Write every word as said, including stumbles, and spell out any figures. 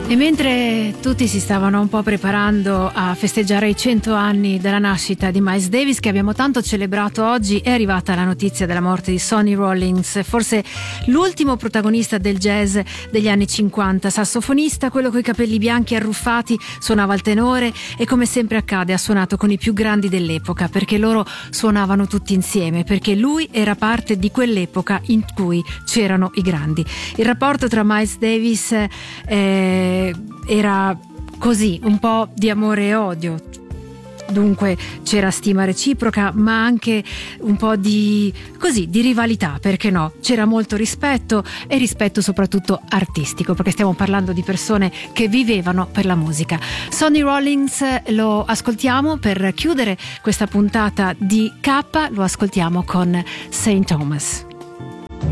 E mentre tutti si stavano un po' preparando a festeggiare i cento anni dalla nascita di Miles Davis, che abbiamo tanto celebrato oggi, è arrivata la notizia della morte di Sonny Rollins, forse l'ultimo protagonista del jazz degli anni cinquanta, sassofonista, quello coi capelli bianchi arruffati, suonava il tenore e, come sempre accade, ha suonato con i più grandi dell'epoca, perché loro suonavano tutti insieme, perché lui era parte di quell'epoca in cui c'erano i grandi. Il rapporto tra Miles Davis eh, era così, un po' di amore e odio. Dunque c'era stima reciproca, ma anche un po' di così di rivalità, perché no? C'era molto rispetto, e rispetto soprattutto artistico, perché stiamo parlando di persone che vivevano per la musica. Sonny Rollins lo ascoltiamo per chiudere questa puntata di K, lo ascoltiamo con Saint Thomas.